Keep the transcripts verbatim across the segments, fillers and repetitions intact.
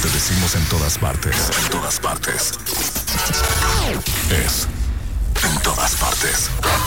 te decimos en todas partes. En todas partes. Es en todas partes.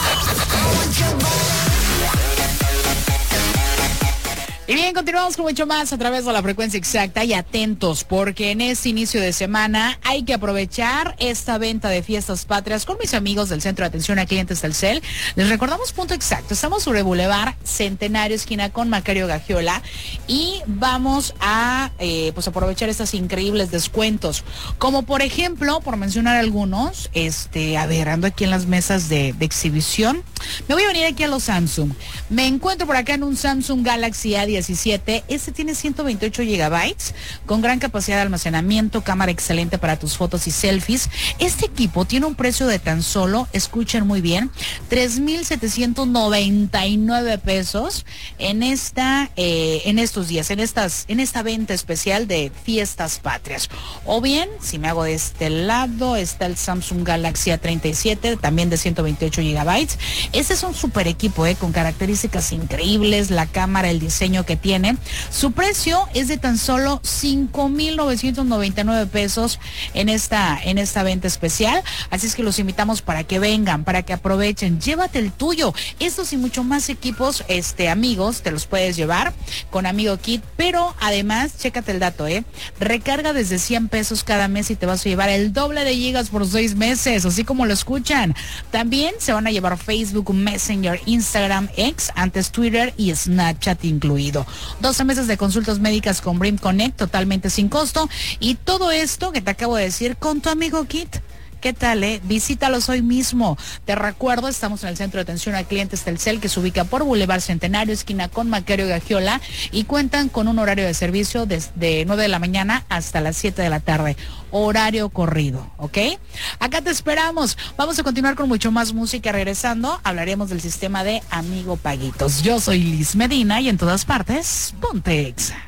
Y bien, continuamos con mucho más a través de la frecuencia exacta y atentos porque en este inicio de semana hay que aprovechar esta venta de fiestas patrias con mis amigos del Centro de Atención a Clientes Telcel. Les recordamos punto exacto, estamos sobre Boulevard Centenario, esquina con Macario Gagiola, y vamos a eh, pues aprovechar estos increíbles descuentos, como por ejemplo, por mencionar algunos, este, a ver, ando aquí en las mesas de, de exhibición, me voy a venir aquí a los Samsung, me encuentro por acá en un Samsung Galaxy A diecisiete, este tiene ciento veintiocho gigabytes con gran capacidad de almacenamiento, cámara excelente para tus fotos y selfies. Este equipo tiene un precio de tan solo, escuchen muy bien, tres mil setecientos noventa y nueve pesos en esta, eh, en estos días, en estas, en esta venta especial de fiestas patrias. O bien, si me hago de este lado, está el Samsung Galaxy A treinta y siete, también de ciento veintiocho gigabytes. Este es un super equipo, eh, con características increíbles, la cámara, el diseño que tiene. Su precio es de tan solo cinco mil novecientos noventa y nueve pesos en esta, en esta venta especial. Así es que los invitamos para que vengan, para que aprovechen. Llévate el tuyo. Estos y mucho más equipos, este, amigos, te los puedes llevar con Amigo Kit, pero además, chécate el dato, eh. Recarga desde cien pesos cada mes y te vas a llevar el doble de gigas por seis meses, así como lo escuchan. También se van a llevar Facebook, Messenger, Instagram, X, antes Twitter y Snapchat incluido. doce meses de consultas médicas con Brim Connect totalmente sin costo, y todo esto que te acabo de decir con tu Amigo Kit. ¿Qué tal, eh? Visítalos hoy mismo. Te recuerdo, estamos en el Centro de Atención a Clientes Telcel, que se ubica por Boulevard Centenario, esquina con Macario Gagiola, y cuentan con un horario de servicio desde nueve de la mañana hasta las siete de la tarde. Horario corrido, ¿ok? Acá te esperamos. Vamos a continuar con mucho más música. Regresando, hablaremos del sistema de Amigo Paguitos. Yo soy Liz Medina y en todas partes, ponte Exa.